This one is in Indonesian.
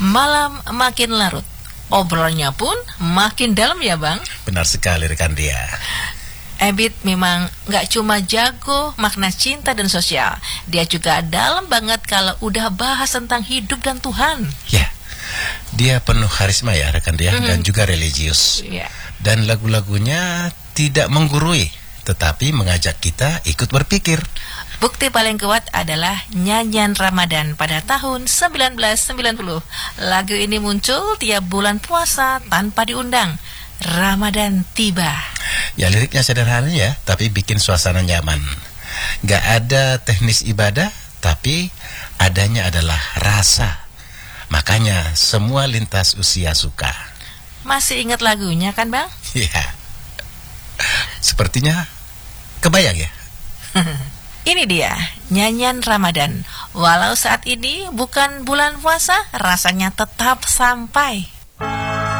Malam makin larut, obrolannya pun makin dalam ya Bang. Benar sekali rekan dia. Ebit memang gak cuma jago makna cinta dan sosial, dia juga dalam banget kalau udah bahas tentang hidup dan Tuhan. Ya, dia penuh karisma ya rekan dia, dan juga religius. Dan lagu-lagunya tidak menggurui, tetapi mengajak kita ikut berpikir. Bukti paling kuat adalah nyanyian Ramadan pada tahun 1990. Lagu ini muncul tiap bulan puasa tanpa diundang. Ramadan tiba. Ya, liriknya sederhana ya, tapi bikin suasana nyaman. Gak ada teknis ibadah, tapi adanya adalah rasa. Makanya semua lintas usia suka. Masih ingat lagunya kan Bang? Ya, sepertinya kebayang ya. Ini dia, nyanyian Ramadan. Walau saat ini bukan bulan puasa, rasanya tetap sampai.